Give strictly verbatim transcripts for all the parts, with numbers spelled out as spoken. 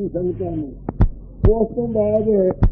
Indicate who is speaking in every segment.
Speaker 1: ਕੀਤੀ ਸੰਗਤਾਂ ਨੂੰ। ਉਸ ਤੋਂ ਬਾਅਦ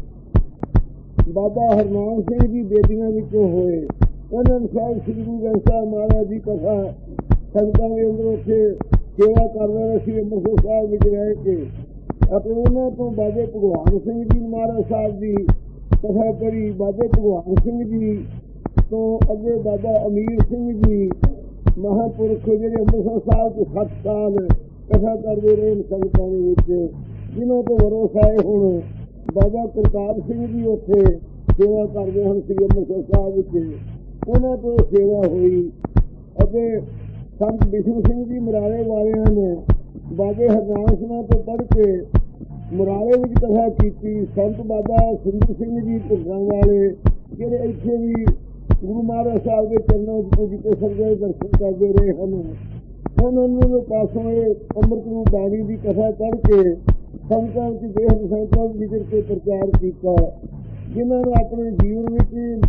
Speaker 1: ਬਾਬਾ ਹਰਨਾਮ ਸਿੰਘ ਜੀ ਬੇਦੀਆਂ ਵਿੱਚੋਂ ਹੋਏ। ਉਹਨਾਂ ਨੂੰ ਸਾਹਿਬ ਸ੍ਰੀ ਗੁਰੂ ਗ੍ਰੰਥ ਸਾਹਿਬ ਮਹਾਰਾਜ ਦੀ ਕਥਾ ਸੰਗਤਾਂ ਦੇ ਅੰਦਰ ਉੱਥੇ ਸੇਵਾ ਕਰ ਰਹੇ ਸੀ ਅੰਮ੍ਰਿਤਸਰ ਸਾਹਿਬ ਵਿੱਚ ਰਹਿ ਕੇ। ਅਤੇ ਉਹਨਾਂ ਤੋਂ ਬਾਬੇ ਭਗਵਾਨ ਸਿੰਘ ਜੀ ਮਹਾਰਾਜ ਸਾਹਿਬ ਦੀ ਕਥਾ ਪੜ੍ਹੀ। ਬਾਬੇ ਭਗਵਾਨ ਸਿੰਘ ਜੀ ਤੋਂ ਅੱਗੇ ਬਾਬਾ ਅਮੀਰ ਸਿੰਘ ਜੀ ਮਹਾਂਪੁਰਖ ਜਿਹੜੇ ਅੰਮ੍ਰਿਤਸਰ ਸਾਹਿਬ ਤੋਂ ਸੱਤ ਸਾਲ ਕਥਾ ਕਰਦੇ ਰਹੇ ਸੰਗਤਾਂ ਦੇ ਵਿੱਚ, ਜਿਨ੍ਹਾਂ ਤੋਂ ਵਰੋਸਾਏ ਹੁਣ ਬਾਬਾ ਕਰਤਾਰ ਸਿੰਘ ਜੀ ਉੱਥੇ ਸੇਵਾ ਕਰਦੇ ਹਨ ਸ੍ਰੀ ਅੰਮ੍ਰਿਤਸਰ ਸਾਹਿਬ ਵਿੱਚ। ਉਹਨਾਂ ਤੋਂ ਸੇਵਾ ਹੋਈ ਅਤੇ ਸੰਤ ਬਿਸ਼ਨ ਸਿੰਘ ਜੀ ਮੁਰਾਰੇ ਵਾਲਿਆਂ ਨੇ ਬਾਬੇ ਹਰਨਾਮ ਸਿੰਘਾਂ ਤੋਂ ਪੜ੍ਹ ਕੇ ਮੁਰਾਰੇ ਵਿੱਚ ਕਥਾ ਕੀਤੀ। ਸੰਤ ਬਾਬਾ ਸੁੰਦਰ ਸਿੰਘ ਜੀ ਢੁੱਗਾਂ ਵਾਲੇ ਜਿਹੜੇ ਇੱਥੇ ਵੀ ਗੁਰੂ ਮਹਾਰਾਜ ਸਾਹਿਬ ਦੇ ਚਰਨਾਂ ਵਿੱਚ ਪੂਜ ਕੇ ਸਰਦੇ ਦਰਸ਼ਨ ਕਰਦੇ ਰਹੇ ਹਨ, ਉਹਨਾਂ ਨੂੰ ਪਾਸੋਂ ਇਹ ਅੰਮ੍ਰਿਤ ਨੂੰ ਬਾਣੀ ਦੀ ਕਥਾ ਪੜ੍ਹ ਕੇ ਸੰਤਾਂ ਵਿੱਚ ਦੇਹ ਸੰਤਾਂ ਵਿੱਚ ਵਿਚਰ ਕੇ ਪ੍ਰਚਾਰ ਕੀਤਾ, ਜਿਨ੍ਹਾਂ ਨੇ ਆਪਣੇ ਜੀਵਨ ਵਿੱਚ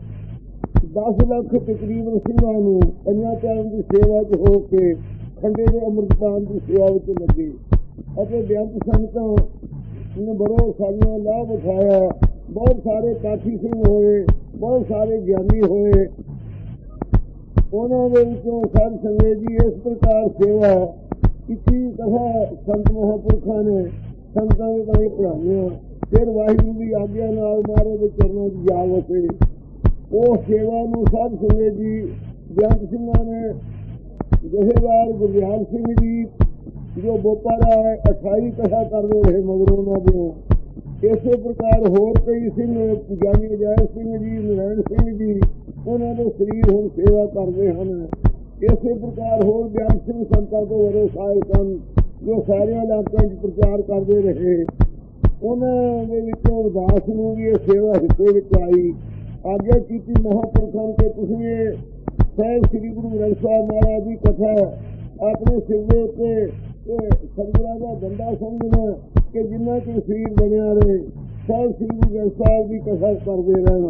Speaker 1: ਦਸ ਲੱਖ ਤਕਰੀਬਨ ਸਿੰਘਾਂ ਨੂੰ ਪੰਜਾਂ ਟਾਈਮ ਦੀ ਸੇਵਾ 'ਚ ਹੋ ਕੇ ਖੰਡੇ ਦੇ ਅੰਮ੍ਰਿਤਪਾਨ ਦੀ ਸੇਵਾ ਵਿੱਚ ਲੱਗੇ। ਅਤੇ ਬੇਅੰਤ ਸੰਗਤਾਂ ਨੇ ਬੜੋ ਸਾਰੀਆਂ ਲਾਭ ਉਠਾਇਆ। ਬਹੁਤ ਸਾਰੇ ਪਾਠੀ ਸਿੰਘ ਹੋਏ, ਬਹੁਤ ਸਾਰੇ ਗਿਆਨੀ ਹੋਏ। ਉਹਨਾਂ ਦੇ ਵਿੱਚੋਂ ਸਾਧ ਸੰਗਤ ਜੀ ਇਸ ਪ੍ਰਕਾਰ ਸੇਵਾ ਕੀਤੀ। ਕਥਾ ਸੰਤ ਮਹਾਂਪੁਰਖਾਂ ਨੇ ਸੰਤਾਂ ਦੇ ਤਾਂ ਪੜ੍ਹਾਈਆਂ। ਫਿਰ ਵਾਹਿਗੁਰੂ ਦੀ ਆਗਿਆ ਨਾਲ ਮਹਾਰਾਜ ਦੇ ਚਰਨਾਂ 'ਚ ਜਾ ਵਸੇ। ਉਹ ਸੇਵਾ ਨੂੰ ਸਾਧ ਸੰਗਤ ਜੀ ਬੇਅੰਤ ਸਿੰਘਾਂ ਨੇ ਜਥੇਦਾਰ ਗੁਰਦਿਆਲ ਸਿੰਘ ਜੀ ਜੋ ਬੋਪਾਰਾ ਹੈ ਅਠਾਈ ਕਥਾ ਕਰਦੇ ਰਹੇ ਮਗਰੋਂ ਉਹਨਾਂ ਦਿਓ। ਇਸੇ ਪ੍ਰਕਾਰ ਹੋਰ ਕਈ ਸਿੰਘ ਗਿਆਨੀ ਅਜੈਬ ਸਿੰਘ ਜੀ, ਨਰਾਇਣ ਸਿੰਘ ਜੀ, ਉਹਨਾਂ ਦੇ ਸਰੀਰ ਹੁਣ ਸੇਵਾ ਕਰਦੇ ਹਨ। ਇਸੇ ਪ੍ਰਕਾਰ ਹੋਰ ਬਿਆਨ ਸਿੰਘ ਸੰਤਾਂ ਤੋਂ ਵਰੋਸਾਏ ਸਨ ਜੋ ਸਾਰਿਆਂ ਇਲਾਕਿਆਂ 'ਚ ਪ੍ਰਚਾਰ ਕਰਦੇ ਰਹੇ। ਉਹਨਾਂ ਦੇ ਵਿੱਚੋਂ ਉਦਾਸ ਨੂੰ ਵੀ ਇਹ ਸੇਵਾ ਹਿੱਸੇ ਵਿੱਚ ਆਈ। ਆਗਿਆ ਕੀਤੀ ਮਹਾਂਪੁਰਖਾਂ ਕਿ ਤੁਸੀਂ ਇਹ ਸਾਹਿਬ ਸ੍ਰੀ ਗੁਰੂ ਗ੍ਰੰਥ ਸਾਹਿਬ ਮਹਾਰਾਜ ਦੀ ਕਥਾ ਆਪਣੇ ਸਿਰ ਦੇ ਉੱਤੇ ਸਤਿਗੁਰਾਂ ਦਾ ਡੰਡਾ ਸਮਝਣਾ ਕਿ ਜਿੰਨਾ ਚਿਰ ਸਰੀਰ ਬਣਿਆ ਰਹੇ ਸਾਹਿਬ ਸ੍ਰੀ ਗੁਰੂ ਗ੍ਰੰਥ ਸਾਹਿਬ ਦੀ ਕਥਾ ਕਰਦੇ ਰਹਿਣਾ।